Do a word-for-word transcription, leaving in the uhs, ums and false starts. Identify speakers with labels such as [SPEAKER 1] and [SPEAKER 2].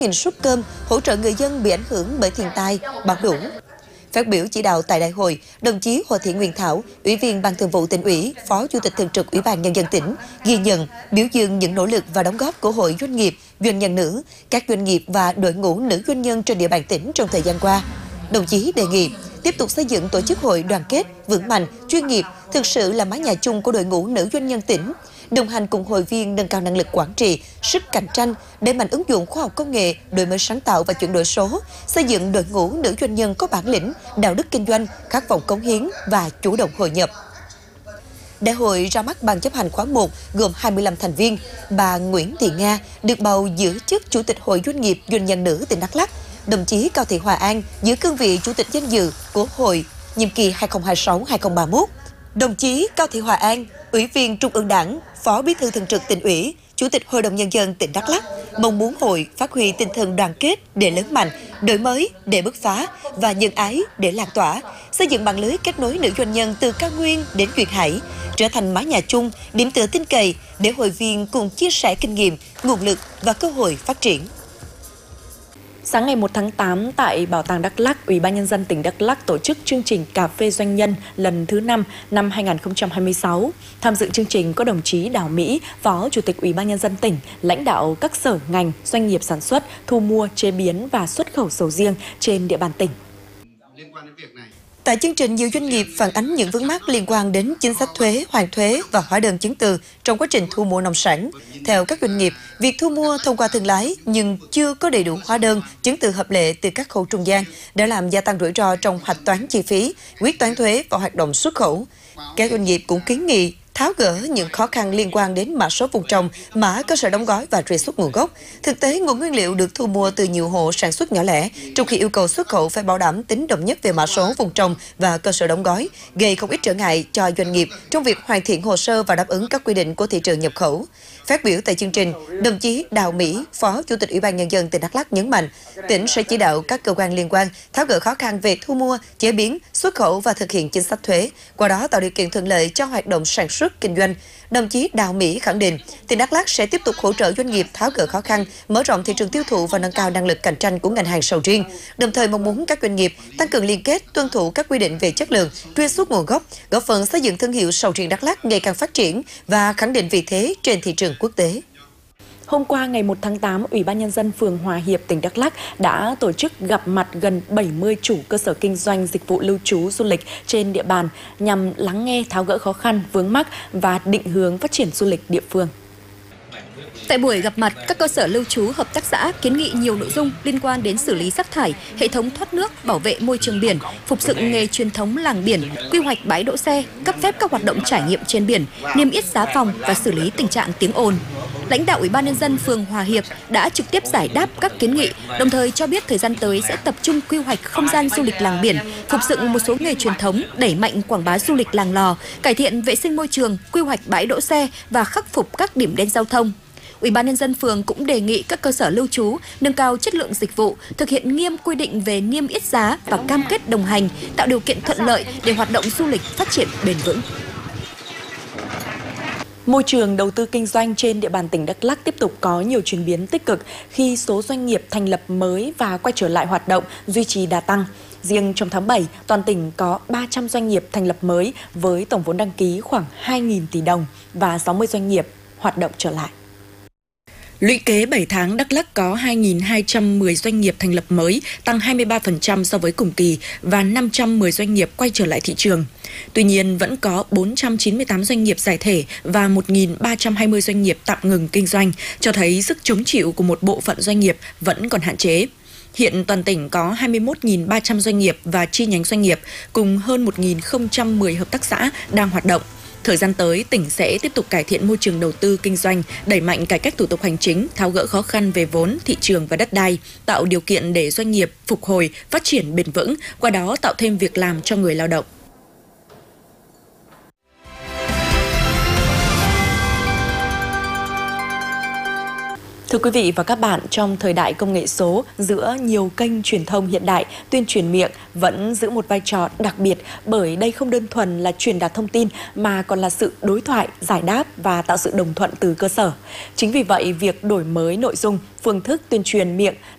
[SPEAKER 1] nghìn suất cơm hỗ trợ người dân bị ảnh hưởng bởi thiên tai, bão lũ. Phát biểu chỉ đạo tại đại hội, đồng chí Hồ Thị Nguyên Thảo, Ủy viên Ban Thường vụ Tỉnh ủy, Phó Chủ tịch Thường trực Ủy ban Nhân dân tỉnh, ghi nhận, biểu dương những nỗ lực và đóng góp của Hội Doanh nghiệp, Doanh nhân nữ, các doanh nghiệp và đội ngũ nữ doanh nhân trên địa bàn tỉnh trong thời gian qua. Đồng chí đề nghị tiếp tục xây dựng tổ chức hội đoàn kết, vững mạnh, chuyên nghiệp, thực sự là mái nhà chung của đội ngũ nữ doanh nhân tỉnh, đồng hành cùng hội viên nâng cao năng lực quản trị, sức cạnh tranh, đẩy mạnh ứng dụng khoa học công nghệ, đổi mới sáng tạo và chuyển đổi số, xây dựng đội ngũ nữ doanh nhân có bản lĩnh, đạo đức kinh doanh, khát vọng cống hiến và chủ động hội nhập. Đại hội ra mắt Ban chấp hành khóa một gồm hai mươi lăm thành viên. Bà Nguyễn Thị Nga được bầu giữ chức Chủ tịch Hội Doanh nghiệp Doanh nhân nữ tỉnh Đắk Lắk. Đồng chí Cao Thị Hòa An giữ cương vị Chủ tịch danh dự của Hội nhiệm kỳ hai nghìn không trăm hai mươi sáu đến hai nghìn không trăm ba mươi mốt. Đồng chí Cao Thị Hòa An, Ủy viên Trung ương Đảng, Phó Bí thư Thường trực Tỉnh ủy, Chủ tịch Hội đồng Nhân dân tỉnh Đắk Lắk mong muốn hội phát huy tinh thần đoàn kết để lớn mạnh, đổi mới để bứt phá và nhân ái để lan tỏa, xây dựng mạng lưới kết nối nữ doanh nhân từ cao nguyên đến duyên hải, trở thành mái nhà chung, điểm tựa tin cậy để hội viên cùng chia sẻ kinh nghiệm, nguồn lực và cơ hội phát triển.
[SPEAKER 2] Sáng ngày một tháng tám, tại Bảo tàng Đắk Lắk, Ủy ban Nhân dân tỉnh Đắk Lắk tổ chức chương trình Cà phê Doanh nhân lần thứ năm năm hai nghìn không trăm hai mươi sáu. Tham dự chương trình có đồng chí Đào Mỹ, Phó Chủ tịch Ủy ban Nhân dân tỉnh, lãnh đạo các sở ngành, doanh nghiệp sản xuất, thu mua, chế biến và xuất khẩu sầu riêng trên địa bàn tỉnh.
[SPEAKER 1] Tại chương trình, nhiều doanh nghiệp phản ánh những vướng mắc liên quan đến chính sách thuế, hoàn thuế và hóa đơn chứng từ trong quá trình thu mua nông sản. Theo các doanh nghiệp, việc thu mua thông qua thương lái nhưng chưa có đầy đủ hóa đơn, chứng từ hợp lệ từ các khâu trung gian đã làm gia tăng rủi ro trong hạch toán chi phí, quyết toán thuế và hoạt động xuất khẩu. Các doanh nghiệp cũng kiến nghị tháo gỡ những khó khăn liên quan đến mã số vùng trồng, mã cơ sở đóng gói và truy xuất nguồn gốc. Thực tế, nguồn nguyên liệu được thu mua từ nhiều hộ sản xuất nhỏ lẻ, trong khi yêu cầu xuất khẩu phải bảo đảm tính đồng nhất về mã số vùng trồng và cơ sở đóng gói, gây không ít trở ngại cho doanh nghiệp trong việc hoàn thiện hồ sơ và đáp ứng các quy định của thị trường nhập khẩu. Phát biểu tại chương trình, đồng chí Đào Mỹ, Phó Chủ tịch Ủy ban Nhân dân tỉnh Đắk Lắk nhấn mạnh, tỉnh sẽ chỉ đạo các cơ quan liên quan tháo gỡ khó khăn về thu mua, chế biến, xuất khẩu và thực hiện chính sách thuế, qua đó tạo điều kiện thuận lợi cho hoạt động sản xuất kinh doanh. Đồng chí Đào Mỹ khẳng định, tỉnh Đắk Lắk sẽ tiếp tục hỗ trợ doanh nghiệp tháo gỡ khó khăn, mở rộng thị trường tiêu thụ và nâng cao năng lực cạnh tranh của ngành hàng sầu riêng. Đồng thời mong muốn các doanh nghiệp tăng cường liên kết, tuân thủ các quy định về chất lượng, truy xuất nguồn gốc, góp phần xây dựng thương hiệu sầu riêng Đắk Lắk ngày càng phát triển và khẳng định vị thế trên thị trường quốc tế.
[SPEAKER 2] Hôm qua ngày một tháng tám, Ủy ban Nhân dân phường Hòa Hiệp, tỉnh Đắk Lắk đã tổ chức gặp mặt gần bảy mươi chủ cơ sở kinh doanh dịch vụ lưu trú du lịch trên địa bàn nhằm lắng nghe, tháo gỡ khó khăn, vướng mắc và định hướng phát triển du lịch địa phương.
[SPEAKER 3] Tại buổi gặp mặt, các cơ sở lưu trú hợp tác xã kiến nghị nhiều nội dung liên quan đến xử lý rác thải, hệ thống thoát nước, bảo vệ môi trường biển, phục dựng nghề truyền thống làng biển, quy hoạch bãi đỗ xe, cấp phép các hoạt động trải nghiệm trên biển, niêm yết giá phòng và xử lý tình trạng tiếng ồn. Lãnh đạo Ủy ban Nhân dân phường Hòa Hiệp đã trực tiếp giải đáp các kiến nghị, đồng thời cho biết thời gian tới sẽ tập trung quy hoạch không gian du lịch làng biển, phục dựng một số nghề truyền thống, đẩy mạnh quảng bá du lịch làng lò, cải thiện vệ sinh môi trường, quy hoạch bãi đỗ xe và khắc phục các điểm đen giao thông. Ủy ban Nhân dân phường cũng đề nghị các cơ sở lưu trú nâng cao chất lượng dịch vụ, thực hiện nghiêm quy định về niêm yết giá và cam kết đồng hành, tạo điều kiện thuận lợi để hoạt động du lịch phát triển bền vững.
[SPEAKER 2] Môi trường đầu tư kinh doanh trên địa bàn tỉnh Đắk Lắk tiếp tục có nhiều chuyển biến tích cực khi số doanh nghiệp thành lập mới và quay trở lại hoạt động duy trì đà tăng. Riêng trong tháng bảy, toàn tỉnh có ba trăm doanh nghiệp thành lập mới với tổng vốn đăng ký khoảng hai nghìn tỷ đồng và sáu mươi doanh nghiệp hoạt động trở lại. Lũy kế bảy tháng, Đắk Lắk có hai nghìn hai trăm mười doanh nghiệp thành lập mới, tăng hai mươi ba phần trăm so với cùng kỳ và năm trăm mười doanh nghiệp quay trở lại thị trường. Tuy nhiên, vẫn có bốn trăm chín mươi tám doanh nghiệp giải thể và một nghìn ba trăm hai mươi doanh nghiệp tạm ngừng kinh doanh, cho thấy sức chống chịu của một bộ phận doanh nghiệp vẫn còn hạn chế. Hiện toàn tỉnh có hai mươi mốt nghìn ba trăm doanh nghiệp và chi nhánh doanh nghiệp cùng hơn một nghìn không trăm mười hợp tác xã đang hoạt động. Thời gian tới, tỉnh sẽ tiếp tục cải thiện môi trường đầu tư kinh doanh, đẩy mạnh cải cách thủ tục hành chính, tháo gỡ khó khăn về vốn, thị trường và đất đai, tạo điều kiện để doanh nghiệp phục hồi, phát triển bền vững, qua đó tạo thêm việc làm cho người lao động. Thưa quý vị và các bạn, trong thời đại công nghệ số, giữa nhiều kênh truyền thông hiện đại, tuyên truyền miệng vẫn giữ một vai trò đặc biệt bởi đây không đơn thuần là truyền đạt thông tin mà còn là sự đối thoại, giải đáp và tạo sự đồng thuận từ cơ sở. Chính vì vậy, việc đổi mới nội dung, phương thức tuyên truyền miệng